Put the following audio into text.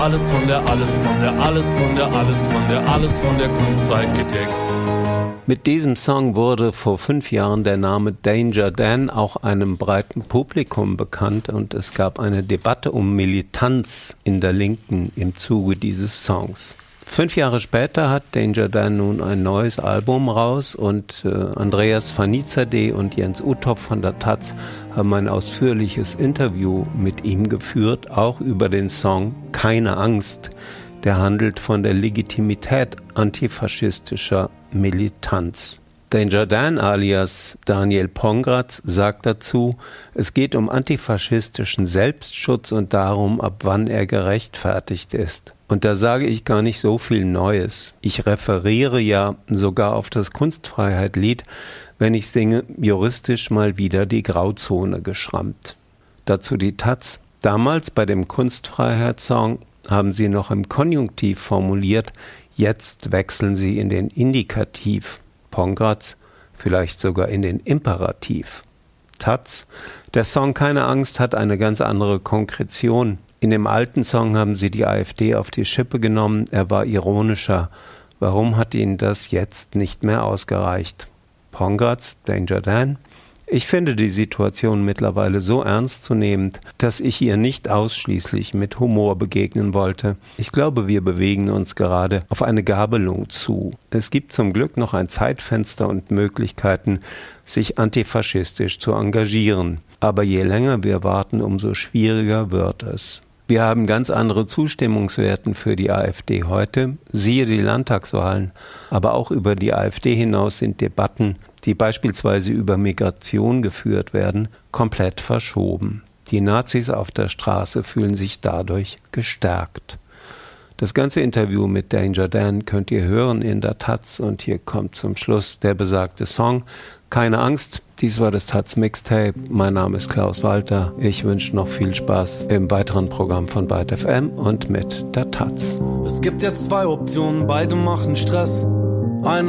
Alles von der Kunstfreiheit gedeckt. Mit diesem Song wurde vor 5 Jahren der Name Danger Dan auch einem breiten Publikum bekannt und es gab eine Debatte um Militanz in der Linken im Zuge dieses Songs. 5 Jahre später hat Danger Dan nun ein neues Album raus und Andreas Vanizade und Jens Uthoff von der Taz haben ein ausführliches Interview mit ihm geführt, auch über den Song Keine Angst. Der handelt von der Legitimität antifaschistischer Militanz. Danger Dan alias Daniel Pongratz sagt dazu, es geht um antifaschistischen Selbstschutz und darum, ab wann er gerechtfertigt ist. Und da sage ich gar nicht so viel Neues. Ich referiere ja sogar auf das Kunstfreiheit-Lied, wenn ich singe, juristisch mal wieder die Grauzone geschrammt. Dazu die Taz. Damals bei dem Kunstfreiheitssong haben sie noch im Konjunktiv formuliert, jetzt wechseln sie in den Indikativ. Pongratz, vielleicht sogar in den Imperativ. Taz, der Song Keine Angst hat eine ganz andere Konkretion. In dem alten Song haben sie die AfD auf die Schippe genommen, er war ironischer. Warum hat ihnen das jetzt nicht mehr ausgereicht? Pongratz, Danger Dan, ich finde die Situation mittlerweile so ernstzunehmend, dass ich ihr nicht ausschließlich mit Humor begegnen wollte. Ich glaube, wir bewegen uns gerade auf eine Gabelung zu. Es gibt zum Glück noch ein Zeitfenster und Möglichkeiten, sich antifaschistisch zu engagieren. Aber je länger wir warten, umso schwieriger wird es. Wir haben ganz andere Zustimmungswerten für die AfD heute, siehe die Landtagswahlen. Aber auch über die AfD hinaus sind Debatten, die beispielsweise über Migration geführt werden, komplett verschoben. Die Nazis auf der Straße fühlen sich dadurch gestärkt. Das ganze Interview mit Danger Dan könnt ihr hören in der Taz und hier kommt zum Schluss der besagte Song. Keine Angst, dies war das Taz Mixtape. Mein Name ist Klaus Walter. Ich wünsche noch viel Spaß im weiteren Programm von Byte FM und mit der Taz. Es gibt jetzt 2 Optionen, beide machen Stress. Eine